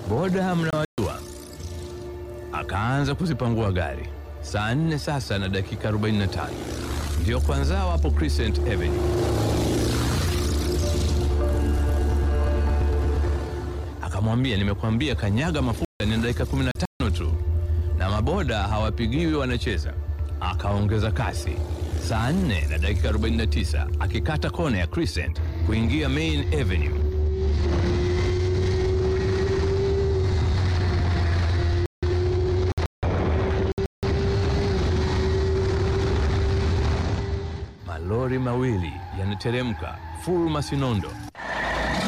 Boda mnawajua. Akaanza kuzipangua gari. Saa 4 sasa na dakika 45. Ndio kwanza wapo Crescent Avenue. Akamwambia, nimekwambia kanyaga mafuta ni dakika 15 tu. Na maboda hawapigiwi, wanacheza. Akaongeza kasi. Saa 4 na dakika 49 akikata kona ya Crescent kuingia Main Avenue. Malori mawili yanateremka full Masinondo